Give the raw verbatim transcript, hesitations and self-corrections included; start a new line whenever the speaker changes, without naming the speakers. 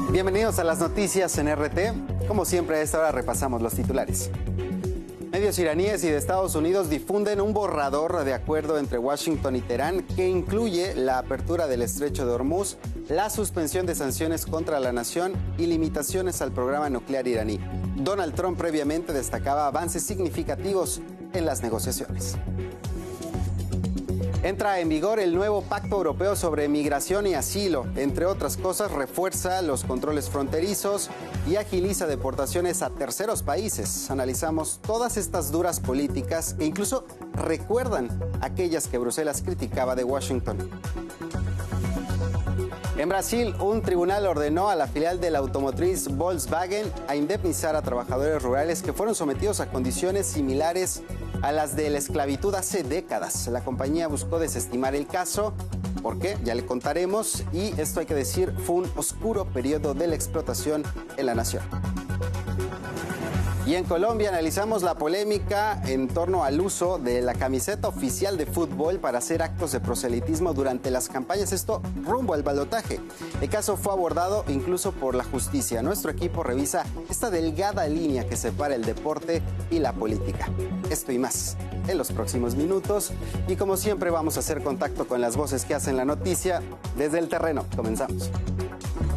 Bienvenidos a las noticias en R T. Como siempre, a esta hora repasamos los titulares. Medios iraníes y de Estados Unidos difunden un borrador de acuerdo entre Washington y Teherán que incluye la apertura del estrecho de Hormuz, la suspensión de sanciones contra la nación y limitaciones al programa nuclear iraní. Donald Trump previamente destacaba avances significativos en las negociaciones. Entra en vigor el nuevo Pacto Europeo sobre Migración y Asilo. Entre otras cosas, refuerza los controles fronterizos y agiliza deportaciones a terceros países. Analizamos todas estas duras políticas que incluso recuerdan aquellas que Bruselas criticaba de Washington. En Brasil, un tribunal ordenó a la filial de la automotriz Volkswagen a indemnizar a trabajadores rurales que fueron sometidos a condiciones similares a las de la esclavitud hace décadas. La compañía buscó desestimar el caso. ¿Por qué? Ya le contaremos. Y esto hay que decir, fue un oscuro periodo de la explotación en la nación. Y en Colombia analizamos la polémica en torno al uso de la camiseta oficial de fútbol para hacer actos de proselitismo durante las campañas, esto rumbo al balotaje. El caso fue abordado incluso por la justicia. Nuestro equipo revisa esta delgada línea que separa el deporte y la política. Esto y más en los próximos minutos. Y como siempre vamos a hacer contacto con las voces que hacen la noticia desde el terreno. Comenzamos.